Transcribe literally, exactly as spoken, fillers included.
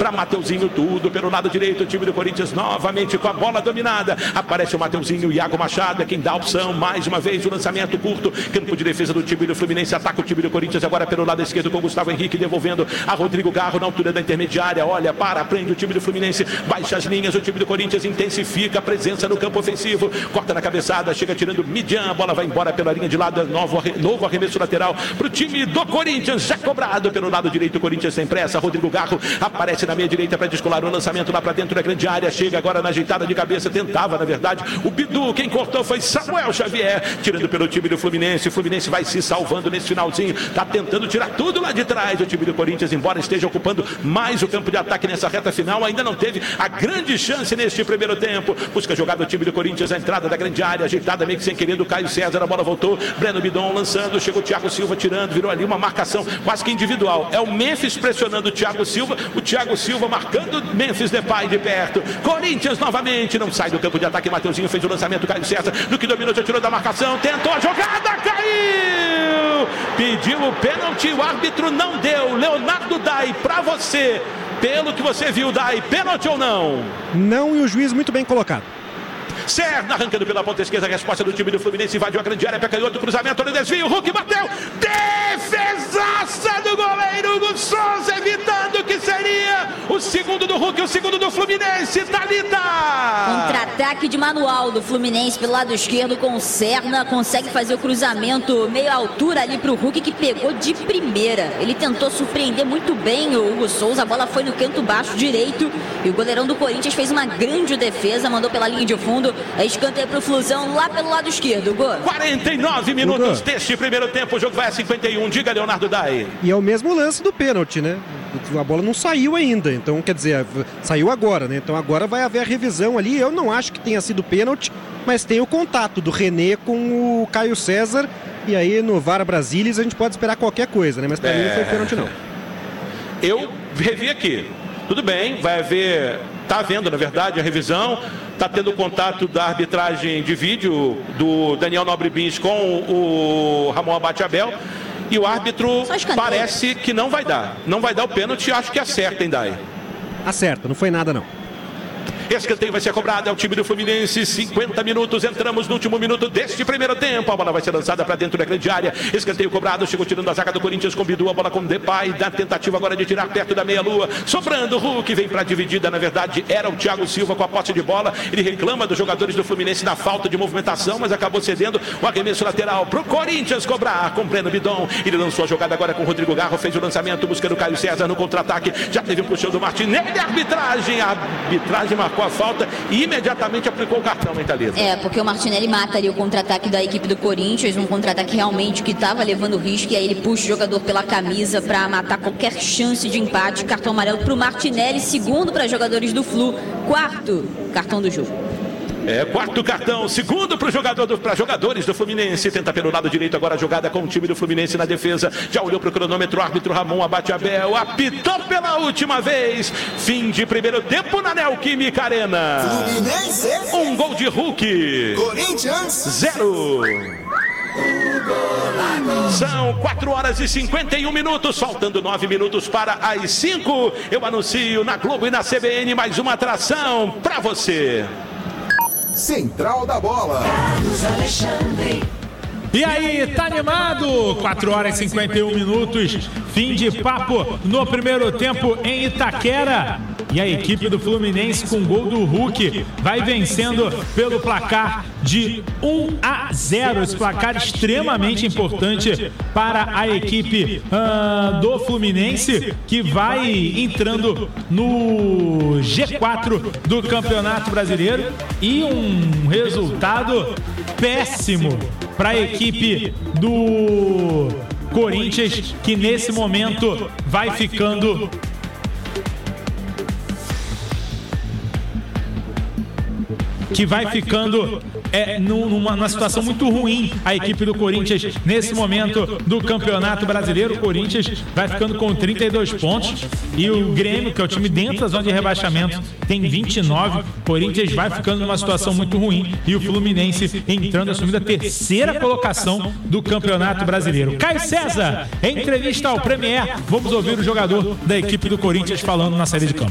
para Mateuzinho, tudo pelo lado direito, o time do Corinthians novamente com a bola dominada, aparece o Mateuzinho, o Iago Machado é quem dá a opção, mais uma vez o lançamento curto, campo de defesa do time do Fluminense, ataca o time do Corinthians agora pelo lado esquerdo com o Gustavo Henrique, devolvendo a Rodrigo Garro na altura da intermediária, olha, para, prende o time do Fluminense, baixa as linhas, o time do Corinthians intensifica a presença no campo ofensivo, corta na cabeçada, chega tirando Midian, a bola vai embora pela linha de lado, novo, novo arremesso lateral para o time do Corinthians, já cobrado pelo lado direito, o Corinthians sem pressa, Rodrigo Garro aparece na meia direita para descolar o lançamento lá para dentro da grande área, chega agora na ajeitada de cabeça, tentava na verdade o Bidu, quem cortou foi Samuel Xavier, tirando pelo time do Fluminense, o Fluminense vai se salvando nesse finalzinho, tá tentando tirar tudo lá de trás, o time do Corinthians, embora esteja ocupando mais o campo de ataque nessa reta final, ainda não teve a grande chance neste primeiro tempo, busca jogar do time do Corinthians, a entrada da grande área, ajeitada meio que sem querer do Caio César, a bola voltou, Breno Bidon lançando, chegou o Thiago Silva tirando, virou ali uma marcação quase que individual, é o Memphis pressionando o Thiago Silva, o Thiago Silva marcando Memphis Depay de perto, Corinthians novamente, não sai do campo de ataque, Mateuzinho fez o lançamento, Caio César, no que dominou, já tirou da marcação, tentou a jogada, caiu, pediu o pênalti, o árbitro não deu, Leonardo Dai, pra você, pelo que você viu, Dai, pênalti ou não? Não, e o juiz muito bem colocado. Serna arrancando pela ponta esquerda, a resposta do time do Fluminense, invadiu a grande área, pega outro cruzamento, no desvio, Hulk bateu, defesaça do goleiro Hugo Souza, evitando que seria o segundo do Hulk, o segundo do Fluminense, Thalita! Contra-ataque de manual do Fluminense pelo lado esquerdo com o Serna, consegue fazer o cruzamento meio altura ali pro Hulk, que pegou de primeira, ele tentou surpreender muito bem o Hugo Souza, a bola foi no canto baixo direito, e o goleirão do Corinthians fez uma grande defesa, mandou pela linha de fundo, é escanteio pro Flusão lá pelo lado esquerdo, gol. quarenta e nove minutos deste primeiro tempo, o jogo vai a cinquenta e um, diga Leonardo Dai. E é o mesmo lance do pênalti, né? A bola não saiu ainda, então quer dizer, saiu agora, né? Então agora vai haver a revisão ali, eu não acho que tenha sido pênalti, mas tem o contato do René com o Caio César, e aí no V A R Brasilis a gente pode esperar qualquer coisa, né? Mas pra é... mim não foi pênalti não. Eu revi aqui, tudo bem, vai haver... Está havendo, na verdade, a revisão, está tendo contato da arbitragem de vídeo do Daniel Nobre Bins com o Ramon Abate Abel, e o árbitro parece que não vai dar. Não vai dar o pênalti, acho que acerta, hein, Dai? Acerta, não foi nada não. Escanteio vai ser cobrado, é o time do Fluminense, cinquenta minutos, entramos no último minuto deste primeiro tempo, a bola vai ser lançada para dentro da grande área, escanteio cobrado, chegou tirando a zaga do Corinthians, convidou a bola com Depay, da tentativa agora de tirar perto da meia-lua, sobrando, Hulk vem para a dividida, na verdade era o Thiago Silva com a posse de bola, ele reclama dos jogadores do Fluminense na falta de movimentação, mas acabou cedendo o arremesso lateral para o Corinthians cobrar, com Breno Bidon, ele lançou a jogada agora com o Rodrigo Garro, fez o lançamento, buscando o Caio César no contra-ataque, já teve um puxão do Martinelli, a arbitragem, a arbitragem marcou a falta e imediatamente aplicou o cartão, hein, Thalita? É, porque o Martinelli mata ali o contra-ataque da equipe do Corinthians, um contra-ataque realmente que estava levando risco, e aí ele puxa o jogador pela camisa para matar qualquer chance de empate. Cartão amarelo para o Martinelli, segundo para jogadores do Flu, quarto cartão do jogo. É, quarto cartão, segundo para jogador do, jogadores do Fluminense, tenta pelo lado direito agora a jogada com o time do Fluminense na defesa, já olhou para o cronômetro, o árbitro Ramon Abate Abel, apitou pela última vez, fim de primeiro tempo na Neoquímica Arena. Fluminense, um gol de Hulk, Corinthians, zero. São quatro horas e cinquenta e um minutos, faltando nove minutos para as cinco. Eu anuncio na Globo e na C B N mais uma atração para você. Central da Bola. E aí, tá animado? quatro horas e cinquenta e um minutos, fim de papo no primeiro tempo em Itaquera. E a equipe do Fluminense com gol do Hulk vai vencendo pelo placar de um a zero. Esse placar extremamente importante para a equipe uh, do Fluminense, que vai entrando no G quatro do Campeonato Brasileiro. E um resultado péssimo para a equipe do Corinthians, que nesse momento vai ficando que vai ficando é, numa, numa situação muito ruim a equipe do Corinthians nesse momento do Campeonato Brasileiro. O Corinthians vai ficando com trinta e dois pontos e o Grêmio, que é o time dentro da zona de rebaixamento, tem vinte e nove. O Corinthians vai ficando numa situação muito ruim e o Fluminense entrando, assumindo a terceira colocação do Campeonato Brasileiro. Caio César, em entrevista ao Premier, vamos ouvir o jogador da equipe do Corinthians falando na saída de campo.